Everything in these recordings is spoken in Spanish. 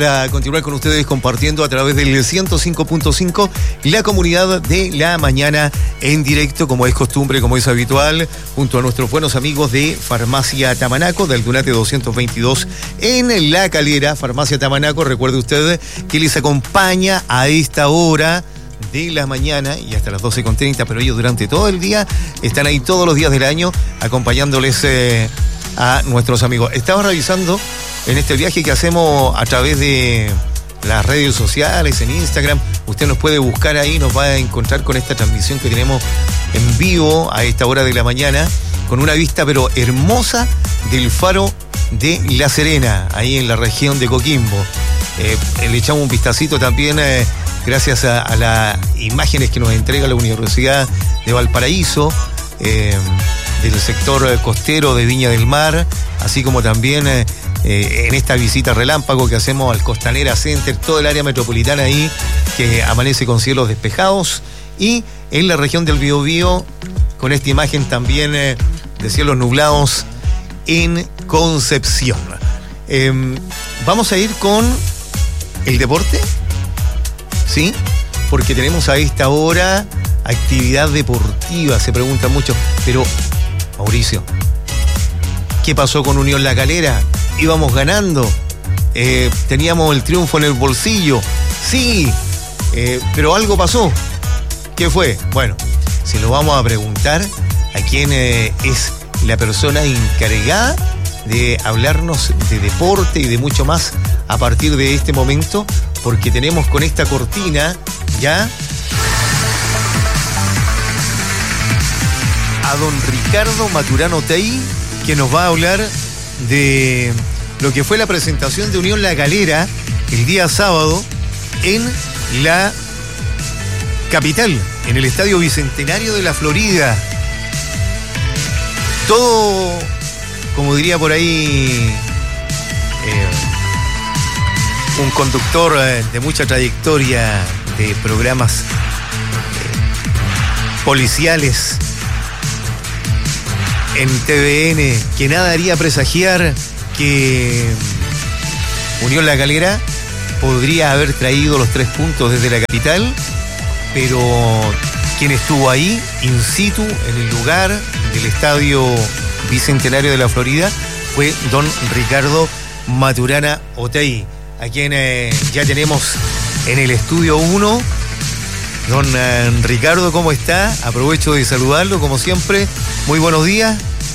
A continuar con ustedes compartiendo a través del 105.5 la comunidad de la mañana en directo, como es costumbre, como es habitual, junto a nuestros buenos amigos de Farmacia Tamanaco, del Dunate 222 en La Calera. Farmacia Tamanaco, recuerde usted que les acompaña a esta hora de la mañana y hasta las 12:30, pero ellos durante todo el día están ahí todos los días del año acompañándoles a nuestros amigos. Estaba revisando en este viaje que hacemos a través de las redes sociales, en Instagram. Usted nos puede buscar ahí, nos va a encontrar con esta transmisión que tenemos en vivo a esta hora de la mañana, con una vista pero hermosa del faro de La Serena, ahí en la región de Coquimbo. Le echamos un vistacito también gracias a las imágenes que nos entrega la Universidad de Valparaíso, del sector costero de Viña del Mar, así como también en esta visita relámpago que hacemos al Costanera Center, todo el área metropolitana ahí, que amanece con cielos despejados, y en la región del Biobío, con esta imagen también de cielos nublados en Concepción. Vamos a ir con el deporte, ¿sí? Porque tenemos a esta hora actividad deportiva, se preguntan mucho, pero Mauricio, ¿qué pasó con Unión La Calera? Íbamos ganando, teníamos el triunfo en el bolsillo, sí, pero algo pasó. ¿Qué fue? Bueno, se lo vamos a preguntar a quien es la persona encargada de hablarnos de deporte y de mucho más a partir de este momento, porque tenemos con esta cortina ya a don Ricardo Maturana Otey, que nos va a hablar de lo que fue la presentación de Unión La Calera el día sábado en la capital, en el Estadio Bicentenario de la Florida. Todo, como diría por ahí un conductor de mucha trayectoria de programas policiales en TVN, que nada haría presagiar que Unión La Calera podría haber traído los 3 puntos desde la capital, pero quien estuvo ahí, in situ, en el lugar del Estadio Bicentenario de la Florida, fue don Ricardo Maturana Otey, a quien ya tenemos en el estudio 1. Don Ricardo, ¿cómo está? Aprovecho de saludarlo, como siempre. Muy buenos días.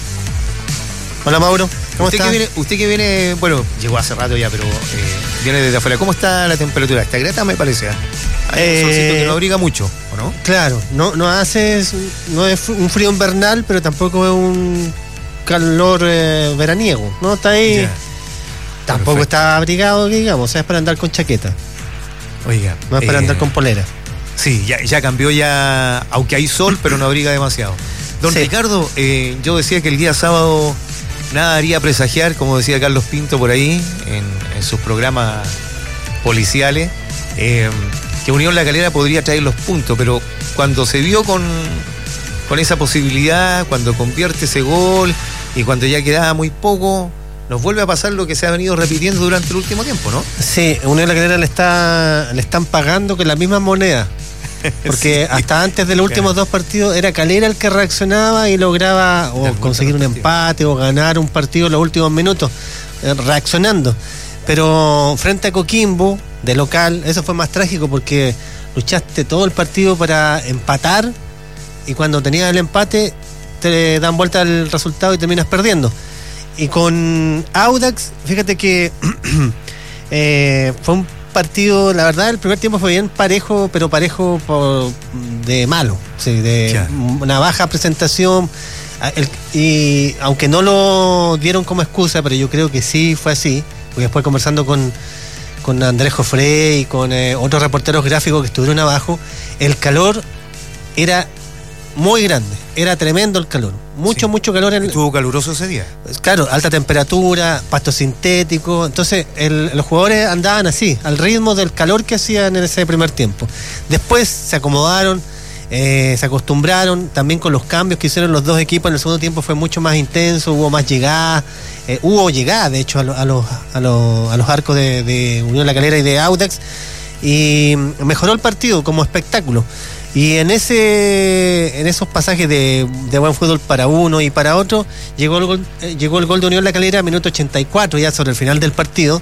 Hola, Mauro. ¿Cómo está? Usted que viene, bueno, llegó hace rato ya, pero viene desde afuera. ¿Cómo está la temperatura? Está grata, me parece. Hay un solcito que no abriga mucho, ¿o no? Claro, no es un frío invernal, pero tampoco es un calor veraniego, ¿no? Está ahí. Yeah. Tampoco está abrigado, digamos, o sea, es para andar con chaqueta. Oiga. No es para andar con polera. Sí, ya cambió ya, aunque hay sol, pero no abriga demasiado. Don Ricardo, yo decía que el día sábado nada haría presagiar, como decía Carlos Pinto por ahí, en sus programas policiales, que Unión La Calera podría traer los puntos, pero cuando se vio con esa posibilidad, cuando convierte ese gol y cuando ya quedaba muy poco, nos vuelve a pasar lo que se ha venido repitiendo durante el último tiempo, ¿no? Sí, Unión La Calera le están pagando con la misma moneda. Porque sí, hasta antes de los últimos 2 partidos era Calera el que reaccionaba y lograba o conseguir un empate o ganar un partido en los últimos minutos, reaccionando. Pero frente a Coquimbo, de local, eso fue más trágico porque luchaste todo el partido para empatar y cuando tenías el empate te dan vuelta el resultado y terminas perdiendo. Y con Audax, fíjate que fue un partido, la verdad, el primer tiempo fue bien parejo, pero parejo de malo, sí, de una baja presentación. Y aunque no lo dieron como excusa, pero yo creo que sí fue así, porque después conversando con Andrés Jofré y con otros reporteros gráficos que estuvieron abajo, el calor era muy grande, era tremendo el calor, mucho calor. Estuvo caluroso ese día. Claro, alta temperatura, pasto sintético, entonces los jugadores andaban así, al ritmo del calor que hacían en ese primer tiempo. Después se acomodaron, se acostumbraron también con los cambios que hicieron los dos equipos. En el segundo tiempo fue mucho más intenso, hubo más llegadas, hubo llegada de hecho a los arcos de Unión La Calera y de Audax, y mejoró el partido como espectáculo. Y en esos pasajes de buen fútbol para uno y para otro, llegó el gol de Unión La Calera a minuto 84, ya sobre el final del partido.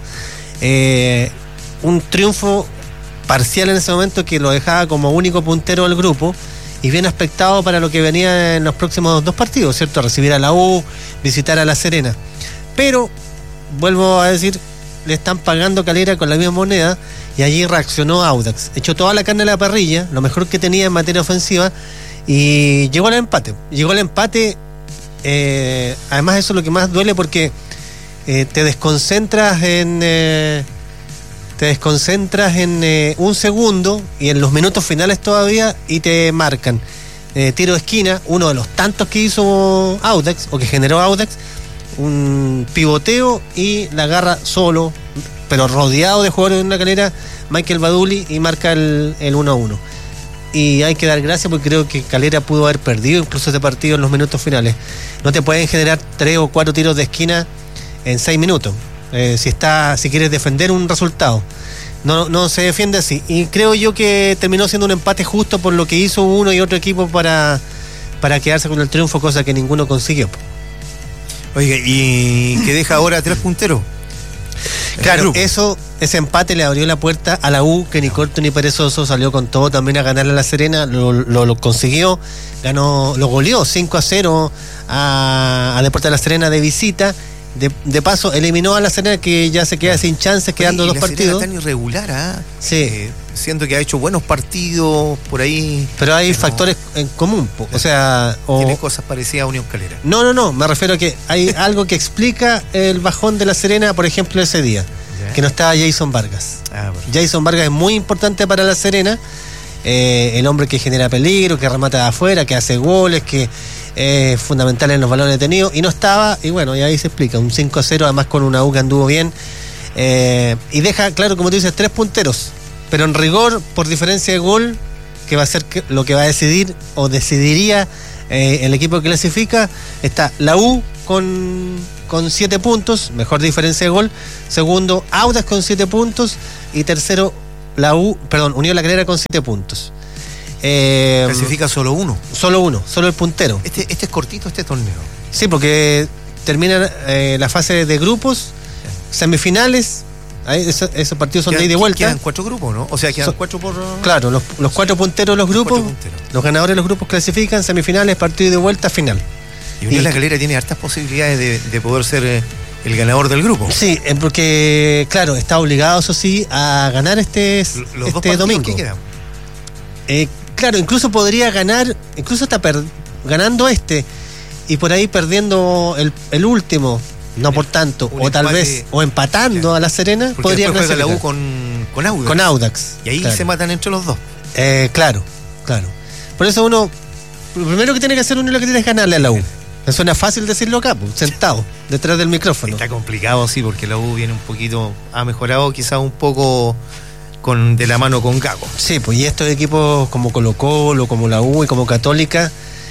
Un triunfo parcial en ese momento que lo dejaba como único puntero del grupo y bien aspectado para lo que venía en los próximos dos partidos, ¿cierto? Recibir a la U, visitar a La Serena. Pero, vuelvo a decir, le están pagando Calera con la misma moneda, y allí reaccionó Audax. Echó toda la carne a la parrilla, lo mejor que tenía en materia ofensiva, y llegó al empate. Además eso es lo que más duele, porque te desconcentras en un segundo y en los minutos finales todavía, y te marcan tiro de esquina, uno de los tantos que hizo Audax o que generó Audax, un pivoteo y la agarra solo, pero rodeado de jugadores de Una Calera, Michael Baduli, y marca el 1-1. Y hay que dar gracias, porque creo que Calera pudo haber perdido incluso este partido en los minutos finales. No te pueden generar 3 o 4 tiros de esquina en 6 minutos. Si quieres defender un resultado, no se defiende así. Y creo yo que terminó siendo un empate justo por lo que hizo uno y otro equipo para quedarse con el triunfo, cosa que ninguno consiguió. Oiga, ¿y qué deja ahora 3 punteros? Claro, ese empate le abrió la puerta a la U, que ni corto ni perezoso salió con todo también a ganarle a La Serena, lo consiguió, lo goleó 5-0 a Deportes de La Serena de visita. De paso eliminó a La Serena, que ya se queda sin chances, quedando dos partidos. Tan irregular, ¿ah? Sí. Siento que ha hecho buenos partidos por ahí. Pero hay factores en común, o sea... Tiene cosas parecidas a Unión Calera. No, me refiero a que hay algo que explica el bajón de La Serena, por ejemplo, ese día, que no estaba Jason Vargas. Jason Vargas es muy importante para La Serena, el hombre que genera peligro, que remata de afuera, que hace goles, que es fundamental en los balones detenidos, y no estaba, y bueno, y ahí se explica, un 5-0, además con una U que anduvo bien, y deja, claro, como tú dices, 3 punteros, pero en rigor, por diferencia de gol, que va a ser lo que va a decidir, o decidiría el equipo que clasifica, está la U con 7 puntos, mejor diferencia de gol, segundo Audax con 7 puntos, y tercero Unión La Calera con 7 puntos. Clasifica solo uno. Solo el puntero. Este es cortito, este torneo. Sí, porque termina la fase de grupos, semifinales, esos partidos son de ida y vuelta. Quedan 4 grupos, ¿no? O sea, quedan 4 por... Claro, los 4 punteros de los grupos, los ganadores de los grupos clasifican, semifinales, partido de vuelta, final. Y Unión La Calera tiene hartas posibilidades de poder ser el ganador del grupo. Sí, porque, claro, está obligado, eso sí, a ganar este domingo. ¿Qué quedan? Claro, incluso podría ganar, incluso está ganando y por ahí perdiendo el último, no por tanto, o tal vez, o empatando a La Serena, porque podría juega la U con Audax. Con Audax. Y ahí se matan entre los dos. Claro. Por eso lo primero que tiene que hacer uno lo que tiene es ganarle a la U. Me suena fácil decirlo acá, sentado, detrás del micrófono. Está complicado, sí, porque la U viene un poquito, ha mejorado quizás un poco de la mano con Gago. Sí, pues y estos equipos como Colo-Colo, como la U y como Católica,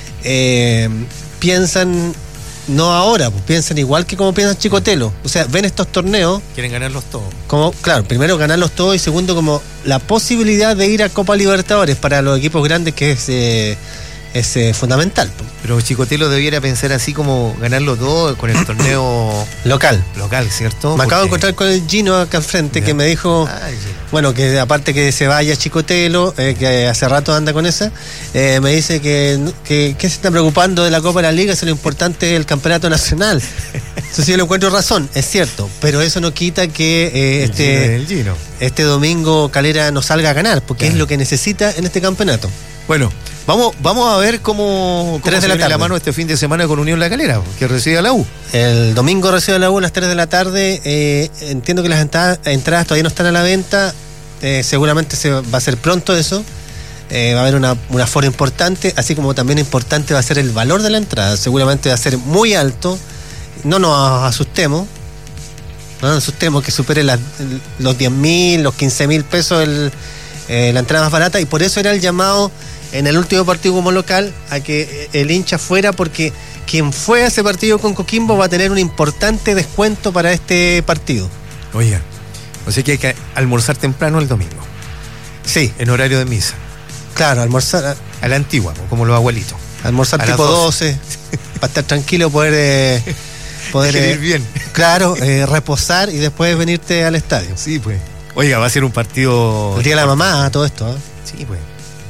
piensan, no ahora, pues piensan igual que como piensan Chicotelo. O sea, ven estos torneos. Quieren ganarlos todos. Claro, primero ganarlos todos, y segundo como la posibilidad de ir a Copa Libertadores para los equipos grandes, que es fundamental. Pero Chicotelo debiera pensar así, como ganarlo todo con el torneo local, ¿cierto? Me acabo de encontrar con el Gino acá al frente, que me dijo, bueno, que aparte que se vaya Chicotelo, que hace rato anda con esa, me dice que se está preocupando de la Copa de la Liga, si lo importante es el campeonato nacional. Eso sí, yo le encuentro razón, es cierto, pero eso no quita que este domingo Calera no salga a ganar, porque es lo que necesita en este campeonato. Bueno, vamos a ver cómo se viene la mano este fin de semana con Unión La Calera, que recibe a la U. El domingo recibe a la U a las 3 de la tarde. Entiendo que las entradas todavía no están a la venta. Seguramente va a ser pronto eso. Va a haber un aforo importante, así como también importante va a ser el valor de la entrada. Seguramente va a ser muy alto. No nos asustemos. Que supere los 10.000, los 15.000 pesos la entrada más barata, y por eso era el llamado en el último partido como local a que el hincha fuera, porque quien fue a ese partido con Coquimbo va a tener un importante descuento para este partido. Oiga, o sea que hay que almorzar temprano el domingo. Sí. En horario de misa. Claro, almorzar A la antigua, como los abuelitos. Almorzar A tipo las 12, para estar tranquilo, poder Digerir bien. Claro, reposar y después venirte al estadio. Sí, pues. Oiga, va a ser un partido... El día de la mamá, todo esto, ¿eh? Sí, pues.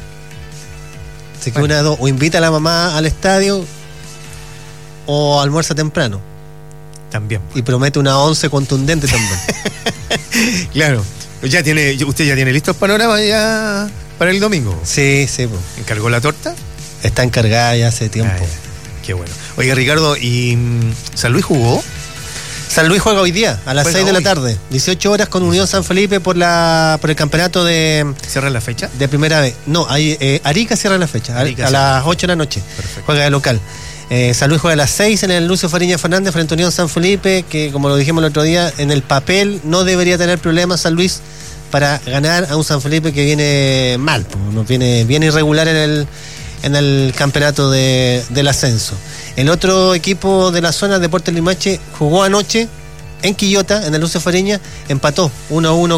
Así que una de dos, o invita a la mamá al estadio o almuerza temprano. También. Y promete una 11 contundente también. Claro. ¿Usted ya tiene listo el panorama ya para el domingo? Sí, sí. Pues. ¿Encargó la torta? Está encargada ya hace tiempo. Qué bueno. Oiga, Ricardo, ¿y San Luis jugó? San Luis juega hoy día, a las 6 de la tarde, 18 horas con Unión San Felipe por el campeonato de... ¿Cierra la fecha? De primera vez. No, Arica cierra la fecha, Arica a las 8 de la noche. Perfecto. Juega de local. San Luis juega a las 6 en el Lucio Fariña Fernández frente a Unión San Felipe, que como lo dijimos el otro día, en el papel no debería tener problemas San Luis para ganar a un San Felipe que viene mal, viene irregular en el campeonato del ascenso. El otro equipo de la zona, Deportes Limache, jugó anoche en Quillota, en el Lucio Fariña, empató 1-1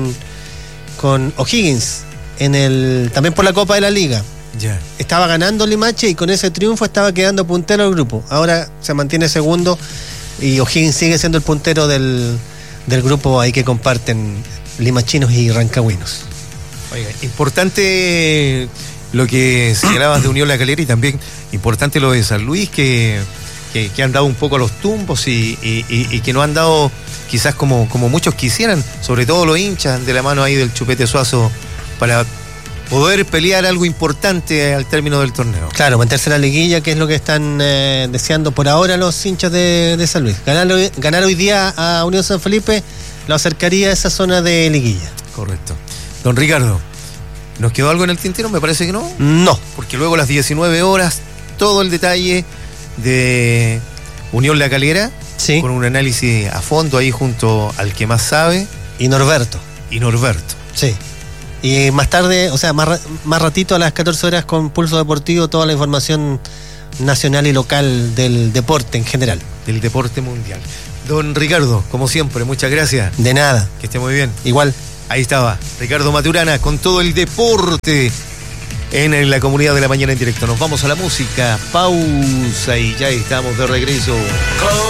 con O'Higgins, también por la Copa de la Liga. Ya. Estaba ganando Limache y con ese triunfo estaba quedando puntero el grupo. Ahora se mantiene segundo y O'Higgins sigue siendo el puntero del grupo ahí que comparten limachinos y rancagüinos. Oiga, importante lo que señalabas de Unión La Calera y también importante lo de San Luis, que han dado un poco a los tumbos y que no han dado quizás como muchos quisieran, sobre todo los hinchas de la mano ahí del Chupete Suazo, para poder pelear algo importante al término del torneo. Claro, meterse en la liguilla, que es lo que están deseando por ahora los hinchas de San Luis. Ganar hoy día a Unión San Felipe lo acercaría a esa zona de liguilla. Correcto. Don Ricardo, ¿nos quedó algo en el tintero? Me parece que no. No. Porque luego a las 19 horas, todo el detalle de Unión La Calera, sí, con un análisis a fondo ahí junto al que más sabe. Y Norberto. Sí. Y más tarde, o sea, más ratito a las 14 horas con Pulso Deportivo, toda la información nacional y local del deporte en general. Del deporte mundial. Don Ricardo, como siempre, muchas gracias. De nada. Que esté muy bien. Igual. Ahí estaba, Ricardo Maturana con todo el deporte en la Comunidad de la Mañana en directo. Nos vamos a la música, pausa y ya estamos de regreso.